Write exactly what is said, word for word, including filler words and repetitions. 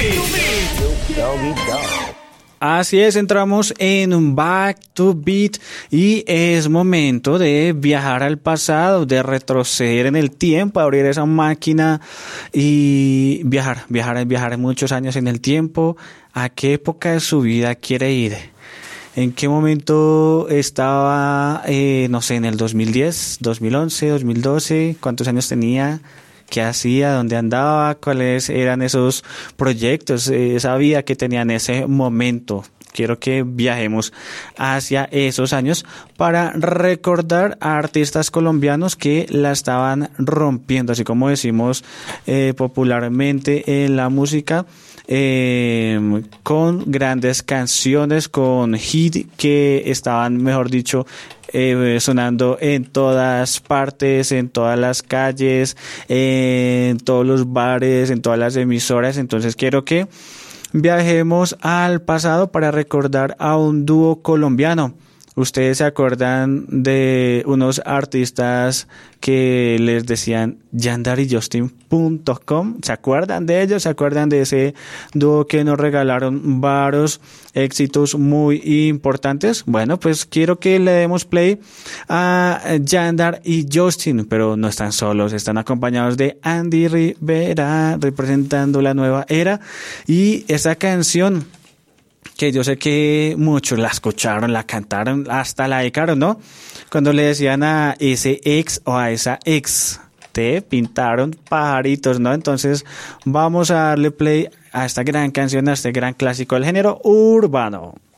Así es, entramos en Back to Beat y es momento de viajar al pasado, de retroceder en el tiempo, abrir esa máquina y viajar, viajar, viajar muchos años en el tiempo. ¿A qué época de su vida quiere ir? ¿En qué momento estaba, eh, no sé, en el dos mil diez, dos mil once, dos mil doce? ¿Cuántos años tenía? ¿Qué hacía? ¿Dónde andaba? ¿Cuáles eran esos proyectos? Esa vida que tenía en ese momento. Quiero que viajemos hacia esos años para recordar a artistas colombianos que la estaban rompiendo, así como decimos eh, popularmente en la música, eh, con grandes canciones, con hit que estaban, mejor dicho, Eh, sonando en todas partes, en todas las calles, en todos los bares, en todas las emisoras. Entonces quiero que viajemos al pasado para recordar a un dúo colombiano. ¿Ustedes se acuerdan de unos artistas que les decían yandar y justin punto com? ¿Se acuerdan de ellos? ¿Se acuerdan de ese dúo que nos regalaron varios éxitos muy importantes? Bueno, pues quiero que le demos play a Yandar y Justin, pero no están solos, están acompañados de Andy Rivera, representando la nueva era, y esa canción que yo sé que muchos la escucharon, la cantaron, hasta la dedicaron, ¿no? Cuando le decían a ese ex o a esa ex, te pintaron pajaritos, ¿no? Entonces vamos a darle play a esta gran canción, a este gran clásico del género urbano.